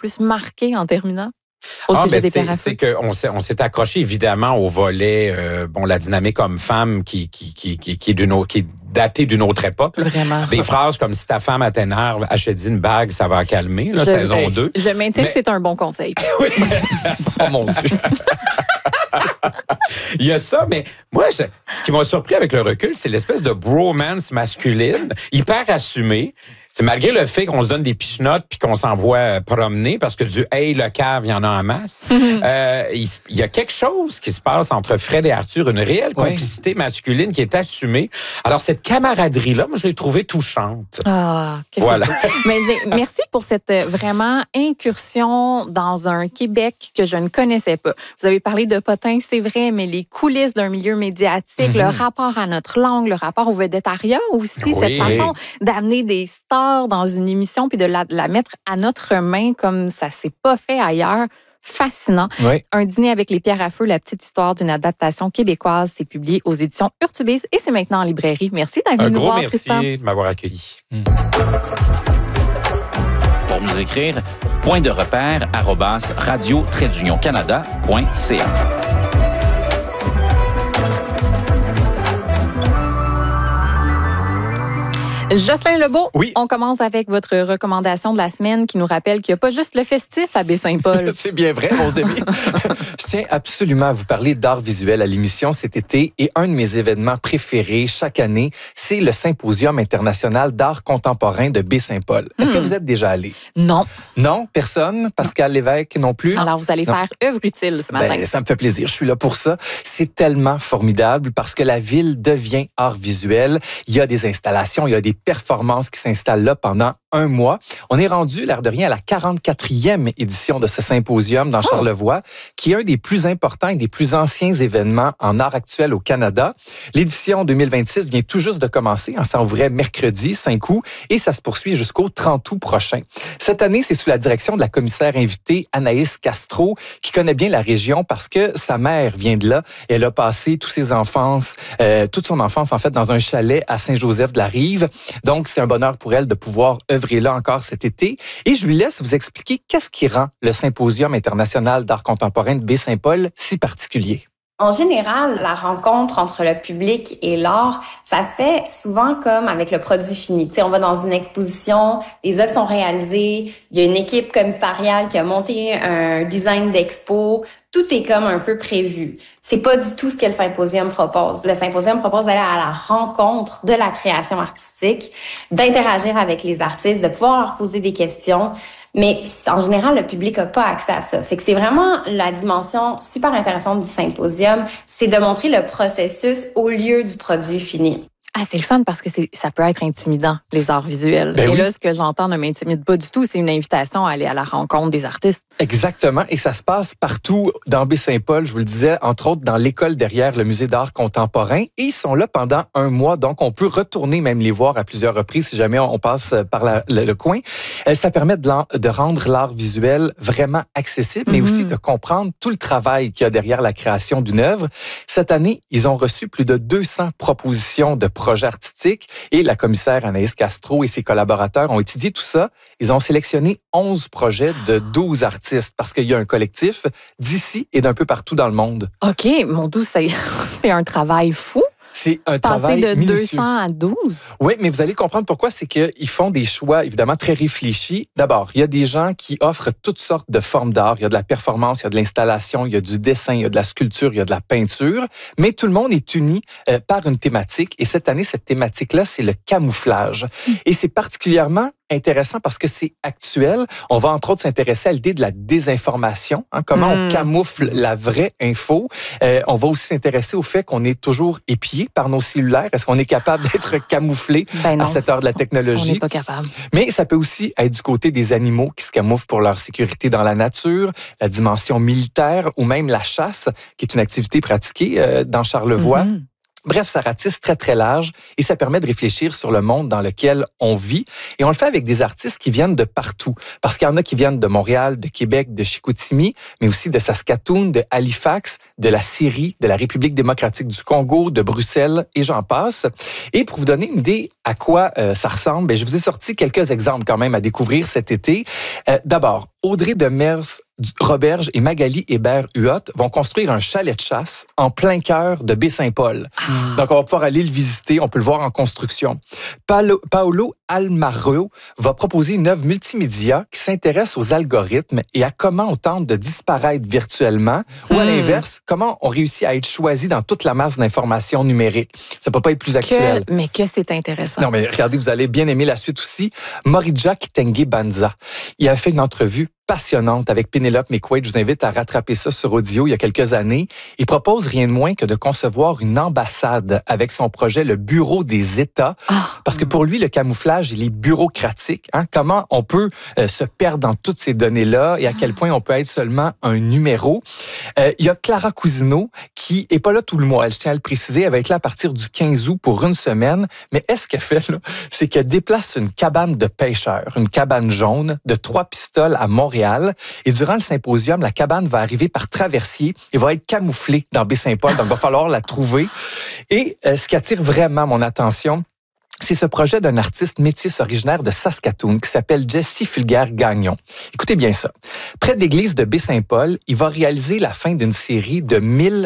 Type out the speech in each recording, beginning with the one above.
plus marqué en terminant? Au sujet des pierres à feu? C'est qu'on s'est accroché évidemment au volet, la dynamique homme-femme qui est datée d'une autre époque. Là. Vraiment. Des phrases comme si ta femme a t'énerve, achète-y une bague, ça va calmer, là, saison 2. Je maintiens que c'est un bon conseil. Oui. Oh mon Dieu. Il y a ça, mais moi, ce qui m'a surpris avec le recul, c'est l'espèce de bromance masculine, hyper assumée. C'est malgré le fait qu'on se donne des pichenottes puis qu'on s'envoie promener, parce que du « hey, le cave », il y en a en masse. Il y a quelque chose qui se passe entre Fred et Arthur, une réelle complicité masculine qui est assumée. Alors, cette camaraderie-là, moi, je l'ai trouvée touchante. Ah, voilà. Mais merci pour cette vraiment incursion dans un Québec que je ne connaissais pas. Vous avez parlé de potins, c'est vrai, mais les coulisses d'un milieu médiatique, le rapport à notre langue, le rapport au védétariat aussi, cette façon d'amener des stars dans une émission puis de la mettre à notre main comme ça s'est pas fait ailleurs. Fascinant. Oui. Un dîner avec les pierres à feu, la petite histoire d'une adaptation québécoise, c'est publié aux éditions Urtubise et c'est maintenant en librairie. Merci d'être venu nous voir, Tristan. Un gros merci de m'avoir accueilli. Pour nous écrire, point-de-repère@radio-canada.ca. Jocelyn Lebeau, oui. On commence avec votre recommandation de la semaine qui nous rappelle qu'il n'y a pas juste le festif à Baie-Saint-Paul. C'est bien vrai, mon ami. Je tiens absolument à vous parler d'art visuel à l'émission cet été et un de mes événements préférés chaque année, c'est le Symposium international d'art contemporain de Baie-Saint-Paul. Est-ce que vous êtes déjà allé? Non. Non? Personne? Pascal Lévesque non plus? Alors, vous allez faire œuvre utile ce matin. Ça me fait plaisir. Je suis là pour ça. C'est tellement formidable parce que la ville devient art visuel. Il y a des installations, il y a des performances qui s'installent là pendant un mois. On est rendu, l'air de rien, à la 44e édition de ce symposium dans Charlevoix, qui est un des plus importants et des plus anciens événements en art actuel au Canada. L'édition 2026 vient tout juste de commencer. Ça ouvrait mercredi, 5 août, et ça se poursuit jusqu'au 30 août prochain. Cette année, c'est sous la direction de la commissaire invitée Anaïs Castro, qui connaît bien la région parce que sa mère vient de là. Elle a passé toute son enfance, en fait, dans un chalet à Saint-Joseph-de-la-Rive. Donc, c'est un bonheur pour elle de pouvoir œuvrer là encore cet été. Et je lui laisse vous expliquer qu'est-ce qui rend le Symposium international d'art contemporain de Baie-Saint-Paul si particulier. En général, la rencontre entre le public et l'art, ça se fait souvent comme avec le produit fini. On va dans une exposition, les œuvres sont réalisées, il y a une équipe commissariale qui a monté un design d'expo, tout est comme un peu prévu. C'est pas du tout ce que le symposium propose. Le symposium propose d'aller à la rencontre de la création artistique, d'interagir avec les artistes, de pouvoir leur poser des questions. Mais en général, le public n'a pas accès à ça. Fait que c'est vraiment la dimension super intéressante du symposium, c'est de montrer le processus au lieu du produit fini. Ah, c'est le fun parce que ça peut être intimidant, les arts visuels. Ben oui. Là, ce que j'entends ne m'intimide pas du tout. C'est une invitation à aller à la rencontre des artistes. Exactement. Et ça se passe partout dans Baie-Saint-Paul, je vous le disais, entre autres dans l'école derrière le musée d'art contemporain. Et ils sont là pendant un mois. Donc, on peut retourner même les voir à plusieurs reprises si jamais on passe par le coin. Ça permet de rendre l'art visuel vraiment accessible, mais aussi de comprendre tout le travail qu'il y a derrière la création d'une œuvre. Cette année, ils ont reçu plus de 200 propositions de projets artistiques et la commissaire Anaïs Castro et ses collaborateurs ont étudié tout ça. Ils ont sélectionné 11 projets de 12 artistes parce qu'il y a un collectif d'ici et d'un peu partout dans le monde. OK, mon doux, c'est un travail fou. C'est un Passer travail de minutieux. 200 à 12. Oui, mais vous allez comprendre pourquoi. C'est qu'ils font des choix, évidemment, très réfléchis. D'abord, il y a des gens qui offrent toutes sortes de formes d'art. Il y a de la performance, il y a de l'installation, il y a du dessin, il y a de la sculpture, il y a de la peinture. Mais tout le monde est uni par une thématique. Et cette année, cette thématique-là, c'est le camouflage. Et c'est particulièrement intéressant parce que c'est actuel. On va entre autres s'intéresser à l'idée de la désinformation, comment on camoufle la vraie info. On va aussi s'intéresser au fait qu'on est toujours épié par nos cellulaires. Est-ce qu'on est capable d'être camouflé à cette heure de la technologie? On n'est pas capable. Mais ça peut aussi être du côté des animaux qui se camouflent pour leur sécurité dans la nature, la dimension militaire ou même la chasse, qui est une activité pratiquée dans Charlevoix. Bref, ça ratisse très, très large et ça permet de réfléchir sur le monde dans lequel on vit. Et on le fait avec des artistes qui viennent de partout. Parce qu'il y en a qui viennent de Montréal, de Québec, de Chicoutimi, mais aussi de Saskatoon, de Halifax, de la Syrie, de la République démocratique du Congo, de Bruxelles et j'en passe. Et pour vous donner une idée à quoi ça ressemble, je vous ai sorti quelques exemples quand même à découvrir cet été. D'abord, Audrey Demers Roberge et Magali Hébert-Huot vont construire un chalet de chasse en plein cœur de Baie-Saint-Paul. Donc, on va pouvoir aller le visiter. On peut le voir en construction. Paolo Almaro va proposer une œuvre multimédia qui s'intéresse aux algorithmes et à comment on tente de disparaître virtuellement ou, à l'inverse, comment on réussit à être choisi dans toute la masse d'informations numériques. Ça peut pas être plus actuel. Mais que c'est intéressant. Non, mais regardez, vous allez bien aimer la suite aussi. Morija Kitenge Banza. Il a fait une entrevue passionnante avec Penelope McQuaid. Je vous invite à rattraper ça sur audio il y a quelques années. Il propose rien de moins que de concevoir une ambassade avec son projet Le Bureau des États. Parce que pour lui, le camouflage, il est bureaucratique. Comment on peut se perdre dans toutes ces données-là et à quel point on peut être seulement un numéro. Il y a Clara Cousineau qui est pas là tout le mois. Je tiens à le préciser. Elle va être là à partir du 15 août pour une semaine. Mais ce qu'elle fait, là, c'est qu'elle déplace une cabane de pêcheurs, une cabane jaune de 3 pistoles à Montréal. Et durant le symposium, la cabane va arriver par traversier et va être camouflée dans Baie-Saint-Paul. Donc, il va falloir la trouver. Et ce qui attire vraiment mon attention, c'est ce projet d'un artiste métis originaire de Saskatoon qui s'appelle Jesse Fulguère-Gagnon. Écoutez bien ça. Près de l'église de Baie-Saint-Paul, il va réaliser la fin d'une série de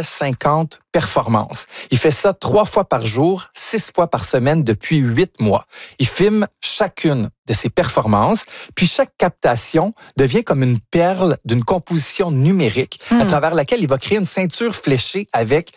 1050 performances. Il fait ça 3 fois par jour, 6 fois par semaine depuis 8 mois. Il filme chacune de ses performances, puis chaque captation devient comme une perle d'une composition numérique à travers laquelle il va créer une ceinture fléchée avec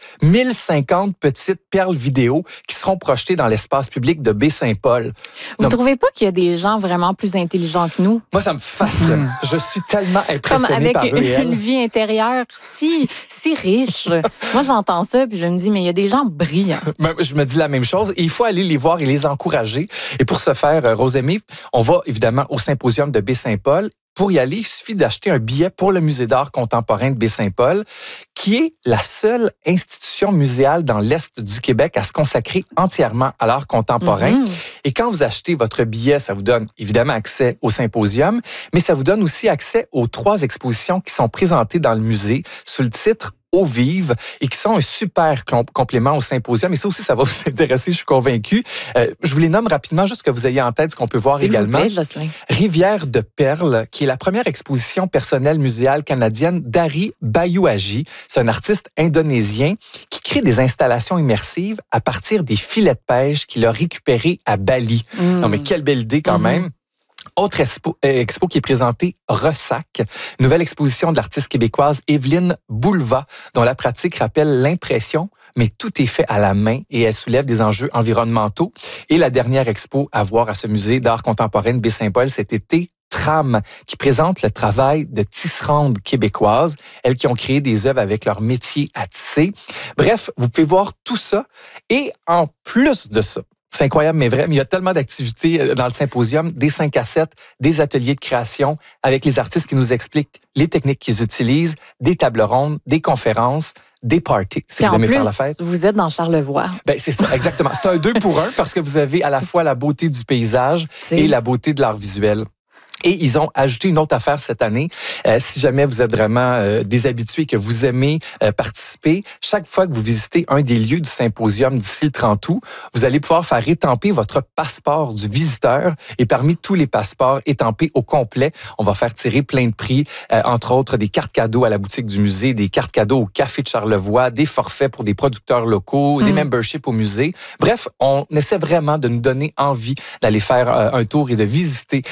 1050 petites perles vidéo qui seront projetées dans l'espace public de Baie-Saint-Paul. Vous ne trouvez pas qu'il y a des gens vraiment plus intelligents que nous? Moi, ça me fascine. Je suis tellement impressionné par eux. Comme avec une vie intérieure si riche. Moi, j'entends ça, puis je me dis, mais il y a des gens brillants. Je me dis la même chose. Et il faut aller les voir et les encourager. Et pour ce faire, Rosemée, on va évidemment au symposium de Baie-Saint-Paul. Pour y aller, il suffit d'acheter un billet pour le Musée d'art contemporain de Baie-Saint-Paul, qui est la seule institution muséale dans l'Est du Québec à se consacrer entièrement à l'art contemporain. Et quand vous achetez votre billet, ça vous donne évidemment accès au symposium, mais ça vous donne aussi accès aux 3 expositions qui sont présentées dans le musée sous le titre Eau vive et qui sont un super complément au symposium. Et ça aussi, ça va vous intéresser, je suis convaincu. Je vous les nomme rapidement, juste que vous ayez en tête ce qu'on peut voir également. S'il vous plaît, Jocelyn. Rivière de Perles, qui est la première exposition personnelle muséale canadienne d'Ari Bayouaji. C'est un artiste indonésien qui crée des installations immersives à partir des filets de pêche qu'il a récupérés à Bali. Non, mais quelle belle idée quand même. Autre expo qui est présentée, Ressac, nouvelle exposition de l'artiste québécoise Evelyne Boulva, dont la pratique rappelle l'impression, mais tout est fait à la main et elle soulève des enjeux environnementaux. Et la dernière expo à voir à ce musée d'art contemporain de Baie-Saint-Paul cet été, Tram, qui présente le travail de tisserandes québécoises, elles qui ont créé des œuvres avec leur métier à tisser. Bref, vous pouvez voir tout ça. Et en plus de ça, c'est incroyable, mais vrai, mais il y a tellement d'activités dans le symposium, des 5 à 7, des ateliers de création avec les artistes qui nous expliquent les techniques qu'ils utilisent, des tables rondes, des conférences, des parties, si vous aimez faire la fête. Vous êtes dans Charlevoix. C'est ça, exactement. C'est un 2 pour 1 parce que vous avez à la fois la beauté du paysage et la beauté de l'art visuel. Et ils ont ajouté une autre affaire cette année. Si jamais vous êtes vraiment des habitués que vous aimez participer, chaque fois que vous visitez un des lieux du symposium d'ici le 30 août, vous allez pouvoir faire étamper votre passeport du visiteur. Et parmi tous les passeports étampés au complet, on va faire tirer plein de prix, entre autres des cartes cadeaux à la boutique du musée, des cartes cadeaux au Café de Charlevoix, des forfaits pour des producteurs locaux, des memberships au musée. Bref, on essaie vraiment de nous donner envie d'aller faire un tour et de visiter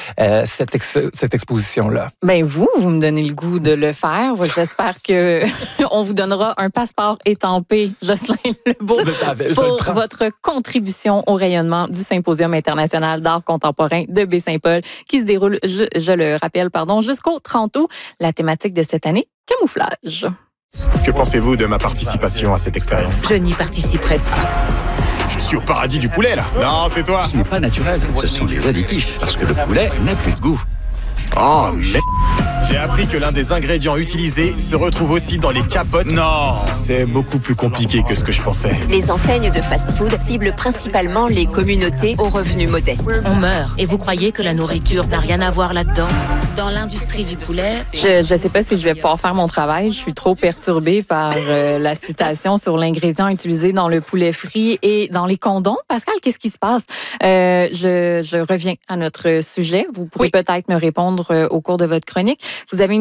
cette exposition-là. Ben vous me donnez le goût de le faire. J'espère que on vous donnera un passeport étampé, Jocelyn Lebeau, pour votre contribution au rayonnement du Symposium international d'art contemporain de Baie-Saint-Paul qui se déroule, je le rappelle, jusqu'au 30 août. La thématique de cette année, camouflage. Que pensez-vous de ma participation à cette expérience? Je n'y participerai pas. Je suis au paradis du poulet, là. Non, c'est toi. Ce n'est pas naturel, ce sont des additifs, parce que le poulet n'a plus de goût. Oh, merde. J'ai appris que l'un des ingrédients utilisés se retrouve aussi dans les capotes. Non! C'est beaucoup plus compliqué que ce que je pensais. Les enseignes de fast-food ciblent principalement les communautés aux revenus modestes. On meurt. Et vous croyez que la nourriture n'a rien à voir là-dedans? Dans l'industrie du poulet... Je sais pas si je vais pouvoir faire mon travail. Je suis trop perturbée par la citation sur l'ingrédient utilisé dans le poulet frit et dans les condoms. Pascal, qu'est-ce qui se passe? Je reviens à notre sujet. Vous pourrez peut-être me répondre au cours de votre chronique. Vous avez une